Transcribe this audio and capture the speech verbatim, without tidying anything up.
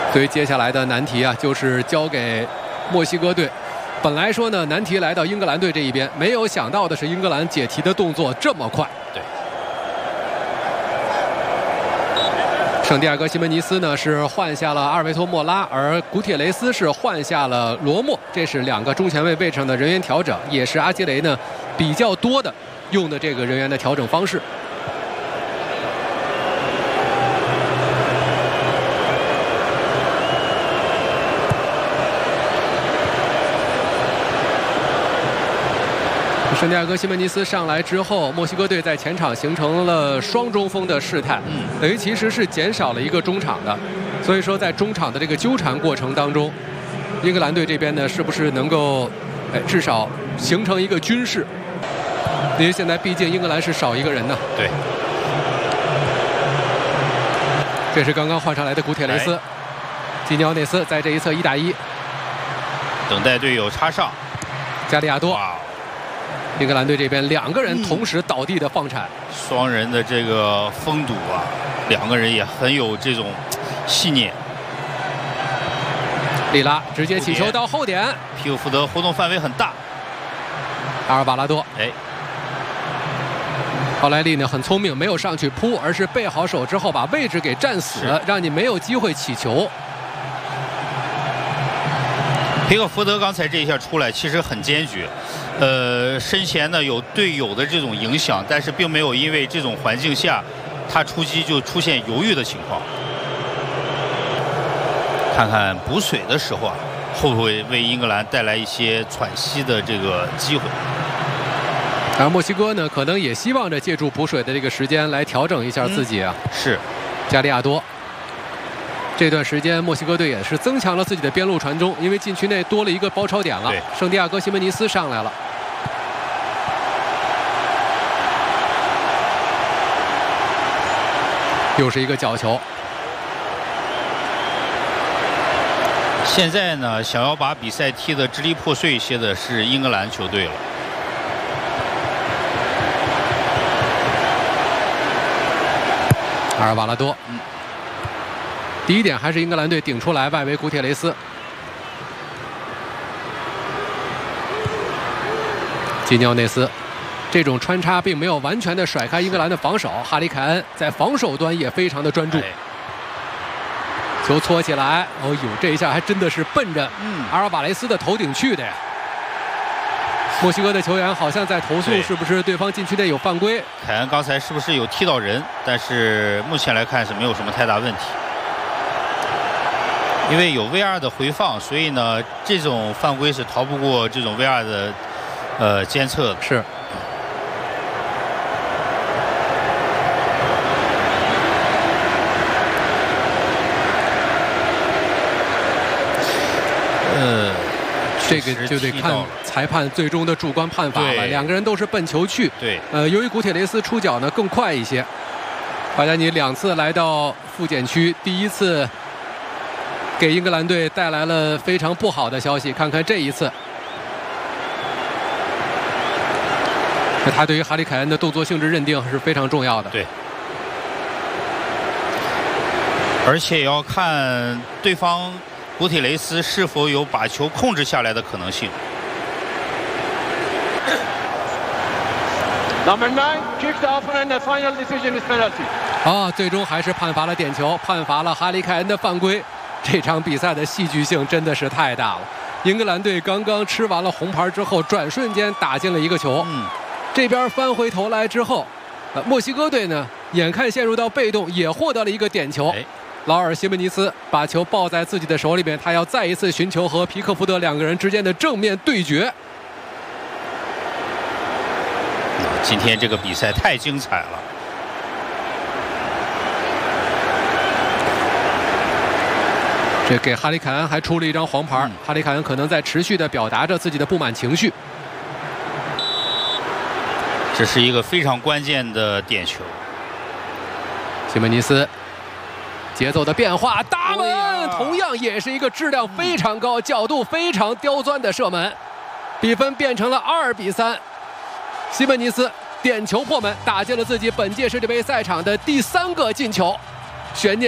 所以接下来的难题啊，就是交给墨西哥队。本来说呢，难题来到英格兰队这一边，没有想到的是英格兰解题的动作这么快。 对。 圣地亚哥西门尼斯呢是换下了阿尔维托莫拉，而古铁雷斯是换下了罗莫，这是两个中前卫位置上的人员调整，也是阿基雷呢比较多的用的这个人员的调整方式。圣地亚哥西门尼斯上来之后，墨西哥队在前场形成了双中锋的事态， 嗯， 等于其实是减少了一个中场的，所以说在中场的这个纠缠过程当中，英格兰队这边呢是不是能够，哎，至少形成一个均势？因为现在毕竟英格兰是少一个人呢。 对。 这是刚刚换上来的古铁雷斯，基尼奥内斯在这一侧一打一， 等待队友插上， 加利亚多。英格兰队这边两个人同时倒地的放铲， 双人的这个封堵啊，两个人也很有这种细腻。 利拉直接起球到后点， 皮克福德活动范围很大。 阿尔瓦拉多， 哎， 奥莱利呢很聪明，没有上去扑，而是背好手之后把位置给站死了，让你没有机会起球。 皮克福德刚才这一下出来其实很坚决，呃，身前呢有队友的这种影响，但是并没有因为这种环境下他出击就出现犹豫的情况。看看补水的时候啊，会不会为英格兰带来一些喘息的这个机会？ 而墨西哥呢，可能也希望着借助补水的这个时间来调整一下自己啊。 嗯、是， 加利亚多。这段时间，墨西哥队也是增强了自己的边路传中，因为禁区内多了一个包抄点了。圣地亚哥西门尼斯上来了，又是一个角球。 现在呢，想要把比赛踢得支离破碎一些的是英格兰球队了。 阿尔瓦拉多，嗯。第一点还是英格兰队顶出来，外围古铁雷斯，基尼奥内斯，这种穿插并没有完全的甩开英格兰的防守。哈里凯恩在防守端也非常的专注，哎、球搓起来，哦呦，这一下还真的是奔着阿尔瓦雷斯的头顶去的呀。墨西哥的球员好像在投诉，是不是对方禁区内有犯规？ 凯恩刚才是不是有踢到人？但是目前来看是没有什么太大问题。因为有 V R 的回放，所以呢，这种犯规是逃不过这种 V R 的呃监测的。 是。 呃， 这个就得看裁判最终的主观判罚了。两个人都是奔球去。 对。 呃，由于古铁雷斯出脚呢更快一些，巴加尼两次来到复检区，第一次给英格兰队带来了非常不好的消息。看看这一次，他对于哈里凯恩的动作性质认定是非常重要的。 对，而且要看对方古铁雷斯是否有把球控制下来的可能性。 Number nine kicked off and the final decision is penalty. 啊，最终还是判罚了点球，判罚了哈里凯恩的犯规。这场比赛的戏剧性真的是太大了。英格兰队刚刚吃完了红牌之后，转瞬间打进了一个球。 嗯， 这边翻回头来之后，呃，墨西哥队呢，眼看陷入到被动，也获得了一个点球。 哎、 劳尔·西门尼斯把球抱在自己的手里面，他要再一次寻求和皮克福德两个人之间的正面对决。 今天这个比赛太精彩了。 这给哈里凯恩还出了一张黄牌，嗯、哈里凯恩可能在持续的表达着自己的不满情绪。 这是一个非常关键的点球。 西门尼斯节奏的变化，大门，哦、同样也是一个质量非常高、嗯、角度非常刁钻的射门，比分变成了二比三。西门尼斯点球破门，打进了自己本届世界杯赛场的第三个进球，悬念。